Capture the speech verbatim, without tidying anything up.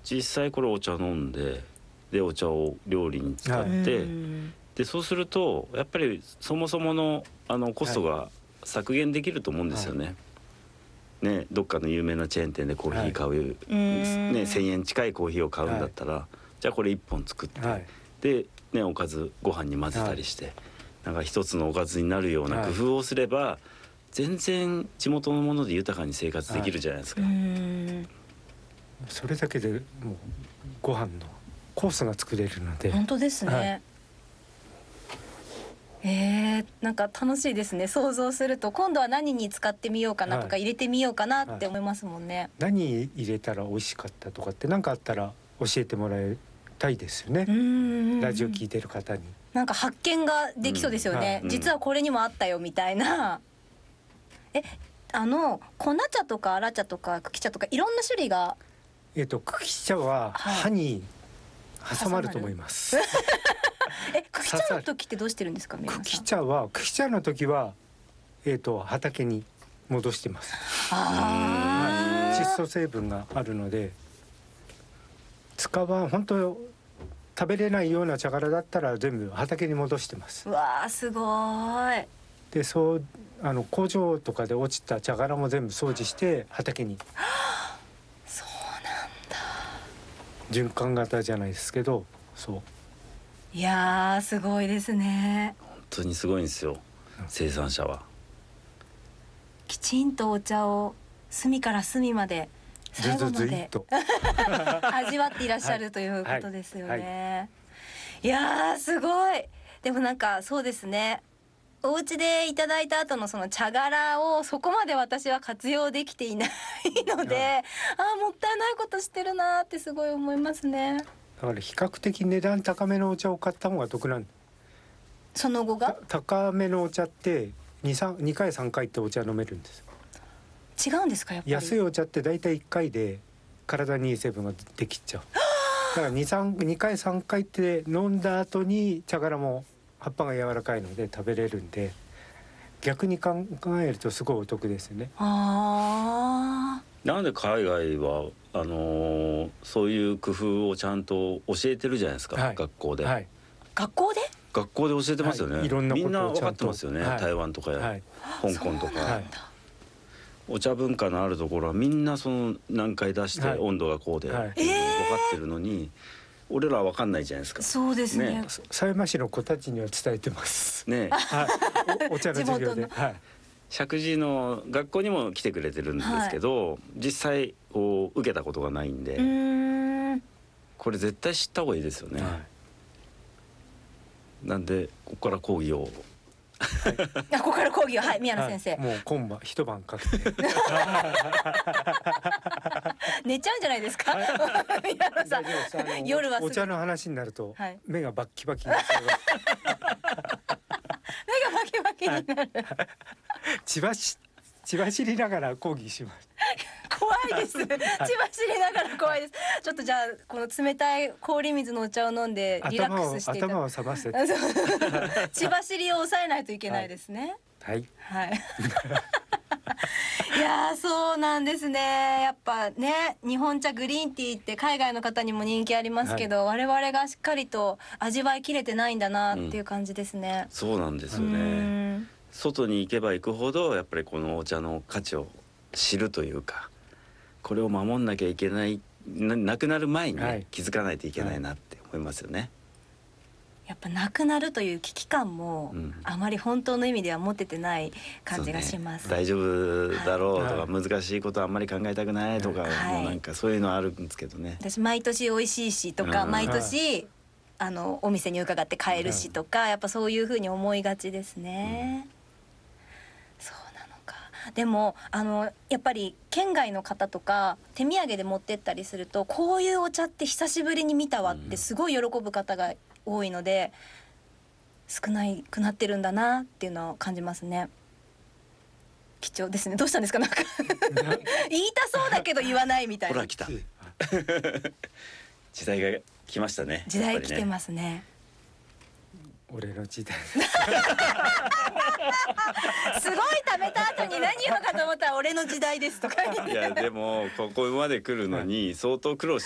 実際これお茶飲んででお茶を料理に使って、はい、でそうするとやっぱりそもそものあのコストが削減できると思うんですよね。はい、ね、どっかの有名なチェーン店でコーヒー買う、はい、ね、せんえん近いコーヒーを買うんだったら、はい、じゃあこれいっぽん作って、はい、で、ね、おかずご飯に混ぜたりして、はい、なんか一つのおかずになるような工夫をすれば、はい、全然地元のもので豊かに生活できるじゃないですか。はい、うーん、 それだけでもうご飯のコースが作れるので。 本当ですね。はい、えー、なんか楽しいですね。想像すると今度は何に使ってみようかなとか、はい、入れてみようかなって思いますもんね。はい、 何入れたら美味しかったとかって何かあったら教えてもらいたいですよね。ラジオ聞いてる方になんか発見ができそうですよね。うん、はい、実はこれにもあったよみたいな。え、あの粉茶とか粗茶とか茎茶とかいろんな種類が。 えっと茎茶は歯に挟まると思います。 え、茎茶の時ってどうしてるんですか。 茎茶は茎茶の時はえっと畑に戻してます。ああ、窒素成分があるので、使わ本当食べれないような茶殻だったら全部畑に戻してます。 うわー、すごい。 で、そうあの工場とかで落ちた茶殻も全部掃除して畑に。 そうなんだ。 循環型じゃないですけど、そう。 いやー、すごいですね。 本当にすごいんですよ、生産者は。 きちんとお茶を隅から隅まで最後まで味わっていらっしゃるということですよね。はいはい、いやー、すごい。でもなんかそうですね、お家でいただいた後のその茶殻をそこまで私は活用できていないので、はい、あー、もったいないことしてるなってすごい思いますね。 だから比較的値段高めのお茶を買った方が得なんだ。 その後が高めのお茶って 2, にかいさんかいってお茶飲めるんです。 違うんですか。やっぱり安いお茶ってだいたいいっかいで体にいい成分ができちゃう。だから 2, にかいさんかいって飲んだ後に茶殻も葉っぱが柔らかいので食べれるんで、逆に考えるとすごいお得ですよね。 あー、 なんで海外はあのー、そういう工夫をちゃんと教えてるじゃないですか、はい、学校で、はい、 学校で学校で教えてますよね。はい、いろんなことをみんな分かってますよね。はい、台湾とか、はい、香港とか、はい、お茶文化のあるところはみんなその何回出して温度がこうで、はい、分かってるのに、えー、俺らは分かんないじゃないですか。 そうですね。 狭山市の子たちには伝えてますね。はい、お, お茶の授業で。はい、 石神井の学校にも来てくれてるんですけど、はい、実際こう受けたことがないんで、うーん、これ絶対知った方がいいですよね。はい、なんでここから講義を、 はい、ここから講義を、はい、宮野先生、 はい、もう今晩一晩かけて寝ちゃうんじゃないですか。宮野さん、夜はすぐお茶の話になると、はい、目がバッキバキになっちゃいます。 目がバキバキになる。 千葉市千葉知りながら講義します。 怖いです。千葉知りながら怖いです。ちょっとじゃあこの冷たい氷水のお茶を飲んでリラックスしていただ頭を覚ませ。 千葉知りを抑えないといけないですね。 はい。 はい。いやー、そうなんですね。やっぱね、日本茶グリーンティーって海外の方にも人気ありますけど、はい、我々がしっかりと味わいきれてないんだなっていう感じですね。 うん、そうなんですよね。外に行けば行くほどやっぱりこのお茶の価値を知るというか、これを守んなきゃいけない、 な, なくなる前に、ね、はい、気づかないといけないなって思いますよね。はい、 やっぱなくなるという危機感も、うん、あまり本当の意味では持ててない感じがします。 ね、大丈夫だろうとか、はい、難しいことはあんまり考えたくないとか、はい、もうなんかそういうのあるんですけどね。 私毎年美味しいしとか、うん、毎年、はい、あのお店に伺って買えるしとか、はい、やっぱそういうふうに思いがちですね。うん、そうなのか。でもあのやっぱり県外の方とか手土産で持ってったりすると、こういうお茶って久しぶりに見たわってすごい喜ぶ方が多いので、少ないくなってるんだなっていうのを感じますね。貴重ですね。どうしたんですか。なんか言いたそうだけど言わないみたいな。 ほら来た。時代が来ましたね。 時代来てますね。 俺の時代。 すごい食べた後に何言うのかと思ったら俺の時代ですとか。 いやでもここまで来るのに相当苦労して